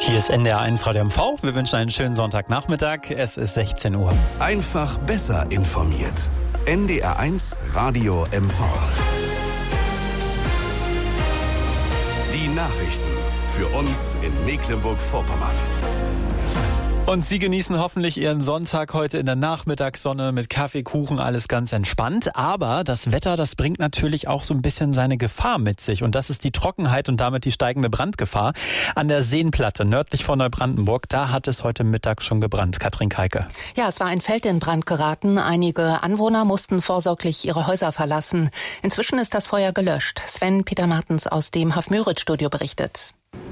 Hier ist NDR1 Radio MV. Wir wünschen einen schönen Sonntagnachmittag. Es ist 16 Uhr. Einfach besser informiert. NDR1 Radio MV. Die Nachrichten für uns in Mecklenburg-Vorpommern. Und Sie genießen hoffentlich Ihren Sonntag heute in der Nachmittagssonne mit Kaffee, Kuchen, alles ganz entspannt. Aber das Wetter, das bringt natürlich auch so ein bisschen seine Gefahr mit sich. Und das ist die Trockenheit und damit die steigende Brandgefahr. An der Seenplatte nördlich von Neubrandenburg, da hat es heute Mittag schon gebrannt. Katrin Keike. Ja, es war ein Feld in Brand geraten. Einige Anwohner mussten vorsorglich ihre Häuser verlassen. Inzwischen ist das Feuer gelöscht. Sven Peter Martens aus dem Haf-Möritz-Studio berichtet.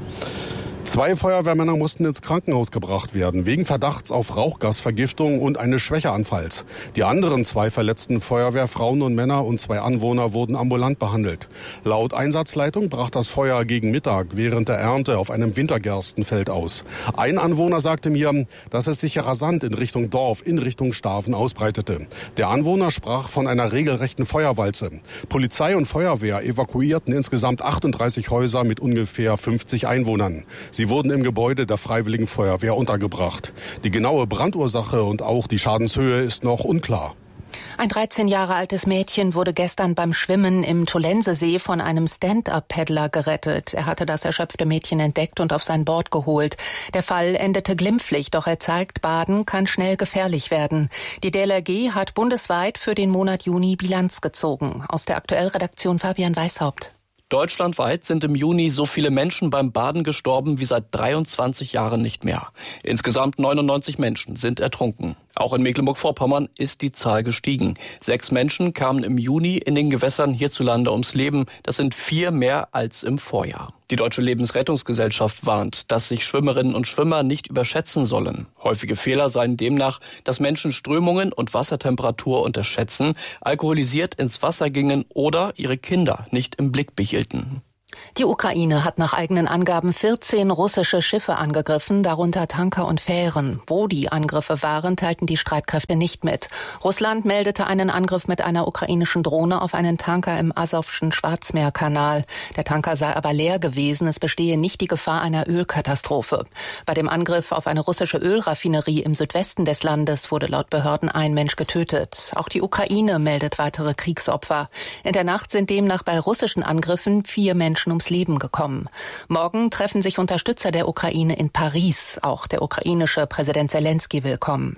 2 Feuerwehrmänner mussten ins Krankenhaus gebracht werden, wegen Verdachts auf Rauchgasvergiftung und eines Schwächeanfalls. Die anderen 2 verletzten Feuerwehrfrauen und Männer und 2 Anwohner wurden ambulant behandelt. Laut Einsatzleitung brach das Feuer gegen Mittag während der Ernte auf einem Wintergerstenfeld aus. Ein Anwohner sagte mir, dass es sich rasant in Richtung Dorf, in Richtung Staven ausbreitete. Der Anwohner sprach von einer regelrechten Feuerwalze. Polizei und Feuerwehr evakuierten insgesamt 38 Häuser mit ungefähr 50 Einwohnern. Sie wurden im Gebäude der Freiwilligen Feuerwehr untergebracht. Die genaue Brandursache und auch die Schadenshöhe ist noch unklar. Ein 13 Jahre altes Mädchen wurde gestern beim Schwimmen im Tolensesee von einem Stand-up-Paddler gerettet. Er hatte das erschöpfte Mädchen entdeckt und auf sein Board geholt. Der Fall endete glimpflich, doch er zeigt, Baden kann schnell gefährlich werden. Die DLRG hat bundesweit für den Monat Juni Bilanz gezogen. Aus der Aktuellredaktion Fabian Weishaupt. Deutschlandweit sind im Juni so viele Menschen beim Baden gestorben wie seit 23 Jahren nicht mehr. Insgesamt 99 Menschen sind ertrunken. Auch in Mecklenburg-Vorpommern ist die Zahl gestiegen. 6 Menschen kamen im Juni in den Gewässern hierzulande ums Leben. Das sind 4 mehr als im Vorjahr. Die Deutsche Lebensrettungsgesellschaft warnt, dass sich Schwimmerinnen und Schwimmer nicht überschätzen sollen. Häufige Fehler seien demnach, dass Menschen Strömungen und Wassertemperatur unterschätzen, alkoholisiert ins Wasser gingen oder ihre Kinder nicht im Blick behielten. Die Ukraine hat nach eigenen Angaben 14 russische Schiffe angegriffen, darunter Tanker und Fähren. Wo die Angriffe waren, teilten die Streitkräfte nicht mit. Russland meldete einen Angriff mit einer ukrainischen Drohne auf einen Tanker im Asowschen Schwarzmeerkanal. Der Tanker sei aber leer gewesen, es bestehe nicht die Gefahr einer Ölkatastrophe. Bei dem Angriff auf eine russische Ölraffinerie im Südwesten des Landes wurde laut Behörden ein Mensch getötet. Auch die Ukraine meldet weitere Kriegsopfer. In der Nacht sind demnach bei russischen Angriffen 4 Menschen ums Leben gekommen. Morgen treffen sich Unterstützer der Ukraine in Paris. Auch der ukrainische Präsident Zelensky will kommen.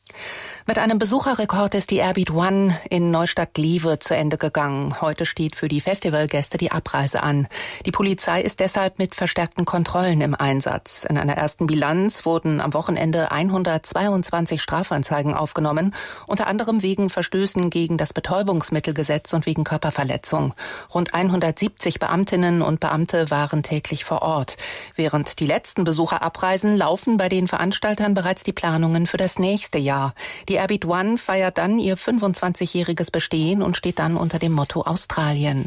Mit einem Besucherrekord ist die Airbeat One in Neustadt-Glewe zu Ende gegangen. Heute steht für die Festivalgäste die Abreise an. Die Polizei ist deshalb mit verstärkten Kontrollen im Einsatz. In einer ersten Bilanz wurden am Wochenende 122 Strafanzeigen aufgenommen, unter anderem wegen Verstößen gegen das Betäubungsmittelgesetz und wegen Körperverletzung. Rund 170 Beamtinnen und Beamte waren täglich vor Ort. Während die letzten Besucher abreisen, laufen bei den Veranstaltern bereits die Planungen für das nächste Jahr. Die Airbeat One feiert dann ihr 25-jähriges Bestehen und steht dann unter dem Motto Australien.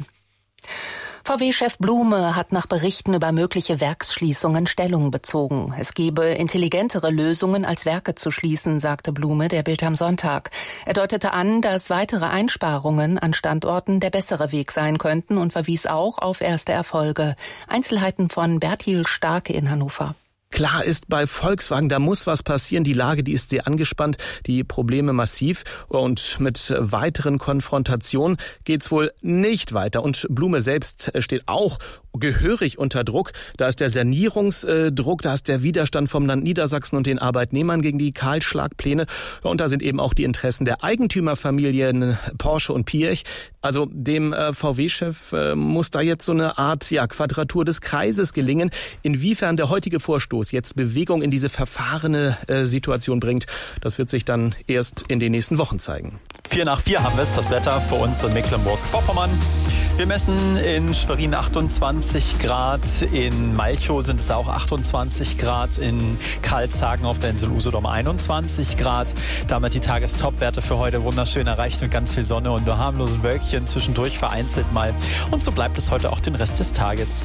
VW-Chef Blume hat nach Berichten über mögliche Werksschließungen Stellung bezogen. Es gebe intelligentere Lösungen als Werke zu schließen, sagte Blume der Bild am Sonntag. Er deutete an, dass weitere Einsparungen an Standorten der bessere Weg sein könnten und verwies auch auf erste Erfolge. Einzelheiten von Bertil Starke in Hannover. Klar ist bei Volkswagen, da muss was passieren. Die Lage, die ist sehr angespannt, die Probleme massiv. Und mit weiteren Konfrontationen geht's wohl nicht weiter. Und Blume selbst steht auch gehörig unter Druck. Da ist der Sanierungsdruck, da ist der Widerstand vom Land Niedersachsen und den Arbeitnehmern gegen die Kahlschlagpläne. Und da sind eben auch die Interessen der Eigentümerfamilien Porsche und Piech. Also dem VW-Chef muss da jetzt so eine Art Quadratur des Kreises gelingen. Inwiefern der heutige Vorstoß jetzt Bewegung in diese verfahrene Situation bringt, das wird sich dann erst in den nächsten Wochen zeigen. 4:04 haben wir es, das Wetter für uns in Mecklenburg-Vorpommern. Wir messen in Schwerin 28 Grad, in Malchow sind es auch 28 Grad, in Karlshagen auf der Insel Usedom 21 Grad. Damit die Tagestopwerte für heute wunderschön erreicht mit ganz viel Sonne und nur harmlosen Wölkchen zwischendurch vereinzelt mal. Und so bleibt es heute auch den Rest des Tages.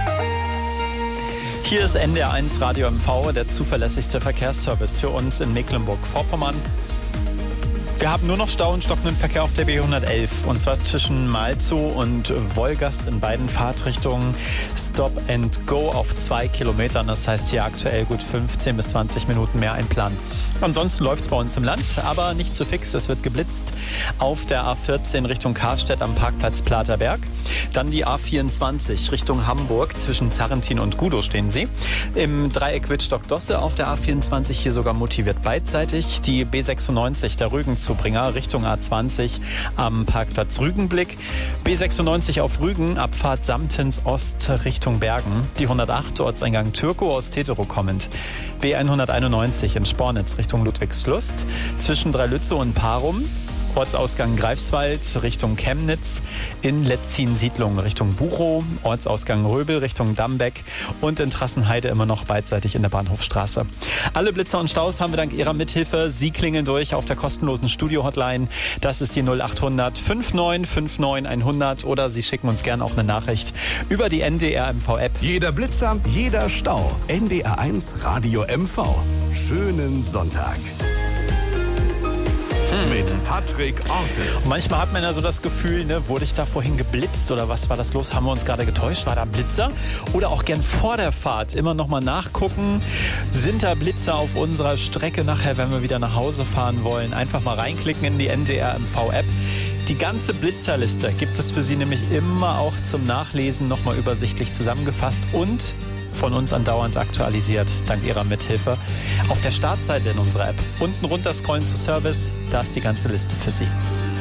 Hier ist NDR1 Radio MV, der zuverlässigste Verkehrsservice für uns in Mecklenburg-Vorpommern. Wir haben nur noch Stau und stockenden Verkehr auf der B111. Und zwar zwischen Malzow und Wolgast in beiden Fahrtrichtungen. Stop and Go auf 2 Kilometern. Das heißt hier aktuell gut 15 bis 20 Minuten mehr einplanen. Ansonsten läuft es bei uns im Land, aber nicht zu fix. Es wird geblitzt auf der A14 Richtung Karstedt am Parkplatz Platerberg. Dann die A24 Richtung Hamburg. Zwischen Zarrentin und Gudow stehen sie. Im Dreieck Wittstock-Dosse auf der A24 hier sogar motiviert beidseitig. Die B96 der Rügenzubringer Richtung A20 am Parkplatz Rügenblick. B96 auf Rügen, Abfahrt Samtens Ost Richtung Bergen. Die 108 Ortseingang Türkow aus Teterow kommend. B191 in Spornitz Richtung Ludwigslust. Zwischen Dreilützow und Parum. Ortsausgang Greifswald Richtung Chemnitz, in Letzin-Siedlung Richtung Buchow, Ortsausgang Röbel Richtung Dambeck und in Trassenheide immer noch beidseitig in der Bahnhofstraße. Alle Blitzer und Staus haben wir dank Ihrer Mithilfe. Sie klingeln durch auf der kostenlosen Studio-Hotline. Das ist die 0800 5959 100 oder Sie schicken uns gerne auch eine Nachricht über die NDR MV-App. Jeder Blitzer, jeder Stau. NDR1 Radio MV. Schönen Sonntag. Mit Patrick Orte. Manchmal hat man ja so das Gefühl, wurde ich da vorhin geblitzt oder was war das los? Haben wir uns gerade getäuscht? War da ein Blitzer? Oder auch gern vor der Fahrt immer noch mal nachgucken. Sind da Blitzer auf unserer Strecke nachher, wenn wir wieder nach Hause fahren wollen? Einfach mal reinklicken in die NDR MV-App. Die ganze Blitzerliste gibt es für Sie nämlich immer auch zum Nachlesen noch mal übersichtlich zusammengefasst und von uns andauernd aktualisiert, dank Ihrer Mithilfe. Auf der Startseite in unserer App. Unten runter scrollen zu Service, da ist die ganze Liste für Sie.